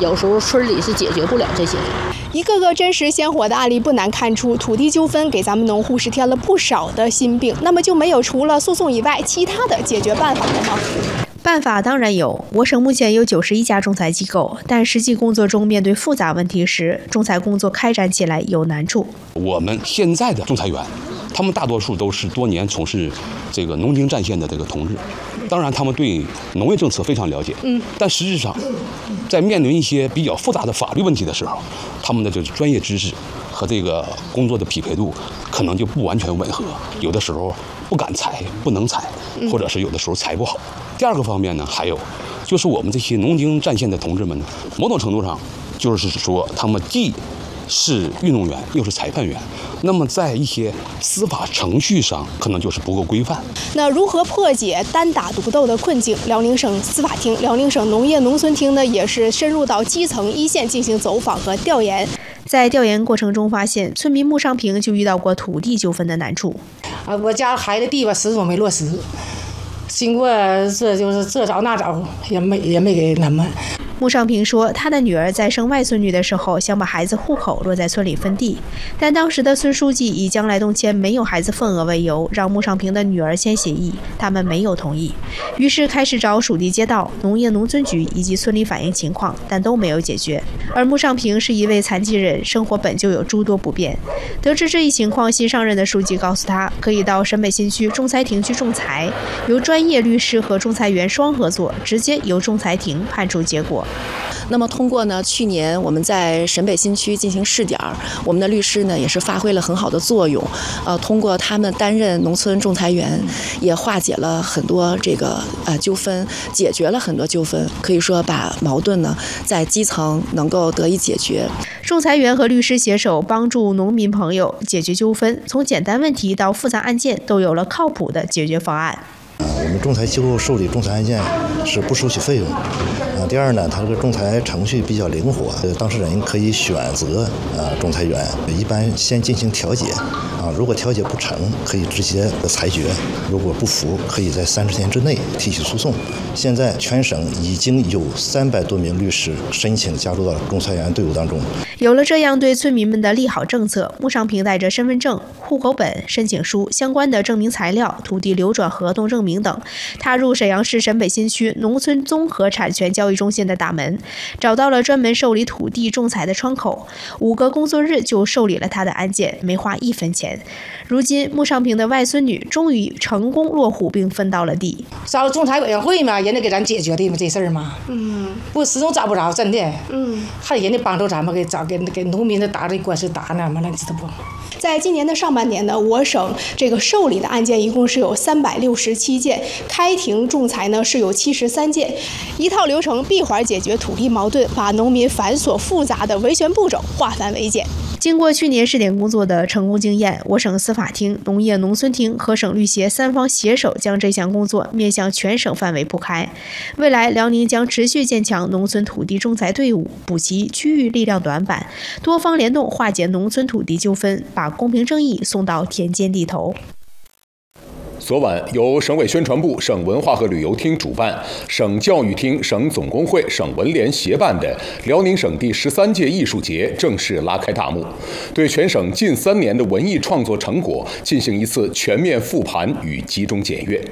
有时候村里是解决不了这些的。 一个个真实鲜活的案例不难看出，土地纠纷给咱们农户是添了不少的心病。那么就没有除了诉讼以外其他的解决办法了吗？ 办法当然有，我省目前有91家仲裁机构，但实际工作中面对复杂问题时，仲裁工作开展起来有难处。 我们现在的仲裁员，他们大多数都是多年从事这个农经战线的这个同志，当然他们对农业政策非常了解，但实质上，在面对一些比较复杂的法律问题的时候，他们的这个专业知识和这个工作的匹配度可能就不完全吻合，有的时候不敢裁、不能裁，或者是有的时候裁不好。第二个方面呢，还有就是我们这些农经战线的同志们呢，某种程度上就是说他们既是运动员又是裁判员，那么在一些司法程序上可能就是不够规范。 那如何破解单打独斗的困境？辽宁省司法厅、辽宁省农业农村厅呢，也是深入到基层一线进行走访和调研。 在调研过程中发现，村民穆尚平就遇到过土地纠纷的难处。 我家孩子地吧始终没落实，经过这找那找，也没给他们。 穆尚平说，他的女儿在生外孙女的时候，想把孩子户口落在村里分地，但当时的村书记以将来动迁没有孩子份额为由，让穆尚平的女儿先协议，他们没有同意，于是开始找属地街道、农业农村局以及村里反映情况，但都没有解决。而穆尚平是一位残疾人，生活本就有诸多不便。得知这一情况，新上任的书记告诉他，可以到沈北新区仲裁庭去仲裁，由专业律师和仲裁员双合作，直接由仲裁庭判出结果。 那么通过呢，去年我们在沈北新区进行试点，我们的律师呢也是发挥了很好的作用。通过他们担任农村仲裁员，也化解了很多这个纠纷，解决了很多纠纷，可以说把矛盾呢在基层能够得以解决。 仲裁员和律师携手，帮助农民朋友解决纠纷，从简单问题到复杂案件，都有了靠谱的解决方案。 我们仲裁机构受理仲裁案件是不收取费用。第二呢，它这个仲裁程序比较灵活，当事人可以选择仲裁员，一般先进行调解，如果调解不成，可以直接裁决；如果不服，可以在30天之内提起诉讼。现在全省已经有300多名律师申请加入到仲裁员队伍当中。 有了这样对村民们的利好政策，穆尚平带着身份证、户口本、申请书、相关的证明材料、土地流转合同证明等，踏入沈阳市沈北新区农村综合产权交易中心的大门，找到了专门受理土地仲裁的窗口，5个工作日就受理了他的案件，没花1分钱。如今穆尚平的外孙女终于成功落户并分到了地。 找仲裁委员会嘛，人家给咱解决的嘛这事儿嘛，不始终找不着，真的，还人家帮助咱们给农民的打这官司打那嘛，你知道不？ 在今年的上半年呢，我省这个受理的案件一共是有367件，开庭仲裁呢是有73件，一套流程闭环解决土地矛盾，把农民繁琐复杂的维权步骤化繁为简。 经过去年试点工作的成功经验，我省司法厅、农业农村厅和省律协3方携手，将这项工作面向全省范围铺开。未来，辽宁将持续建强农村土地仲裁队伍，补齐区域力量短板，多方联动化解农村土地纠纷，把公平正义送到田间地头。 昨晚，由省委宣传部、省文化和旅游厅主办，省教育厅、省总工会、省文联协办的辽宁省第13届艺术节正式拉开大幕，对全省近3年的文艺创作成果进行一次全面复盘与集中检阅。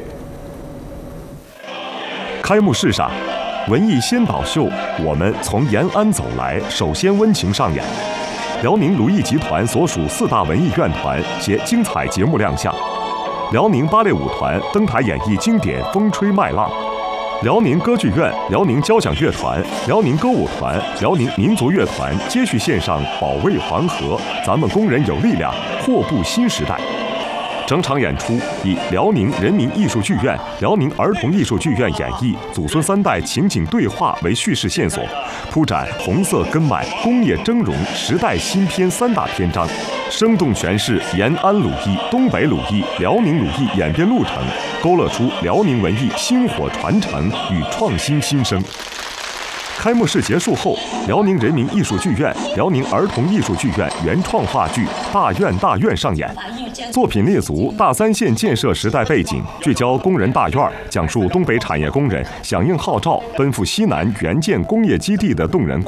开幕式上，文艺先导秀《我们从延安走来》首先温情上演，辽宁鲁艺集团所属4大文艺院团携精彩节目亮相。辽宁芭蕾舞团登台演绎经典《风吹麦浪》，辽宁歌剧院、辽宁交响乐团、辽宁歌舞团、辽宁民族乐团接续献上《保卫黄河》《咱们工人有力量》《阔步新时代》。整场演出以辽宁人民艺术剧院、辽宁儿童艺术剧院演绎祖孙3代情景对话为叙事线索，铺展红色根脉、工业峥嵘、时代新篇3大篇章，生动诠释延安鲁艺、东北鲁艺、辽宁鲁艺演变路程，勾勒出辽宁文艺薪火传承与创新新生。开幕式结束后，辽宁人民艺术剧院、辽宁儿童艺术剧院原创话剧《大院大院》上演，作品列足大3线建设时代背景，聚焦工人大院，讲述东北产业工人响应号召奔赴西南援建工业基地的动人